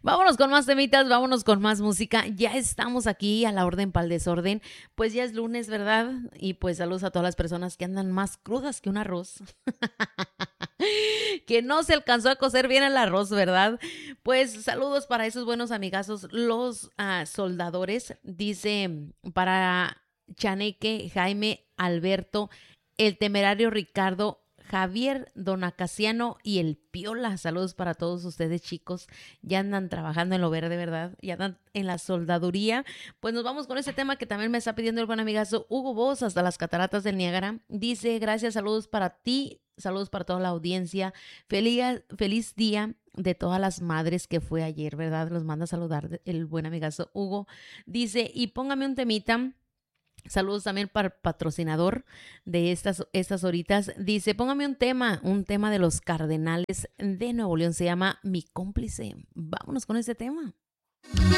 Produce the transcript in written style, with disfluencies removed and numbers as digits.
Vámonos con más temitas, vámonos con más música. Ya estamos aquí a la orden para el desorden. Pues ya es lunes, ¿verdad? Y pues saludos a todas las personas que andan más crudas que un arroz. Que no se alcanzó a cocer bien el arroz, ¿verdad? Pues saludos para esos buenos amigazos, los soldadores. Dice para Chaneque, Jaime, Alberto, el temerario Ricardo, Javier, Don Acaciano y el Piola. Saludos para todos ustedes, chicos. Ya andan trabajando en lo verde, ¿verdad? Ya andan en la soldaduría. Pues nos vamos con ese tema que también me está pidiendo el buen amigazo Hugo Boss, hasta las cataratas del Niágara. Dice, gracias, saludos para ti, saludos para toda la audiencia. Feliz día de todas las madres que fue ayer, ¿verdad? Los manda a saludar el buen amigazo Hugo. Dice, y póngame un temita. Saludos también para el patrocinador de estas horitas. Dice, póngame un tema de los Cardenales de Nuevo León. Se llama Mi Cómplice. Vámonos con ese tema.